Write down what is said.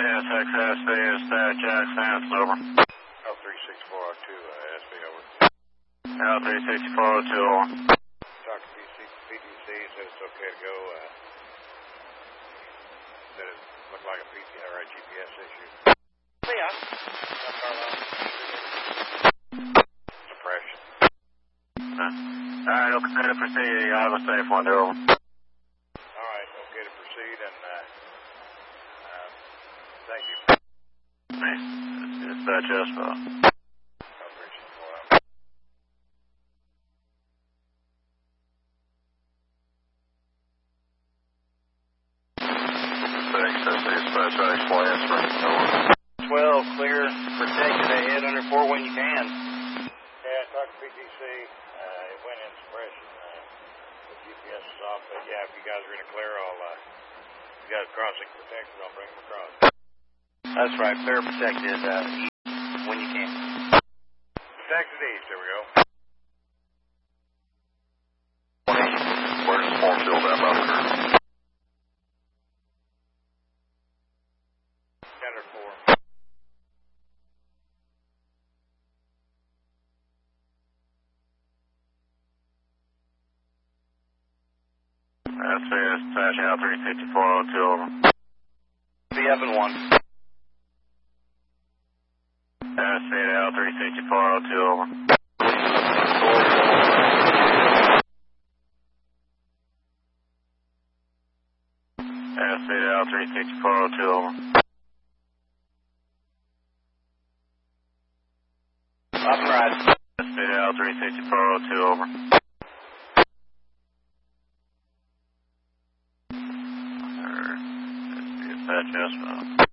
SXSB is Jackson Hanson, over. L36402, SB, over. L36402, over. Talk to PTC, said it's okay to go. Said it looked like a GPS issue. Yeah. Suppression. Alright, okay to proceed. You have a safe one, over. Alright, okay to proceed, and thank you. It's Jasper. Special Explain, 12, clear, protected ahead under 4 when you can. Yeah, talk to PTC. It went in suppression. The GPS is off, but yeah, if you guys are in a clear, you guys crossing protection, I'll bring them across. That's right, clear, protected east when you can. Protected east, there we go. Where's the form filled out by the crew? Standard 4. That's it. Attaching L36402, over. BF and 1. That's it. L36402, over. That's it. L36402, over. Upright. That's it. L36402, over. That's Jasper.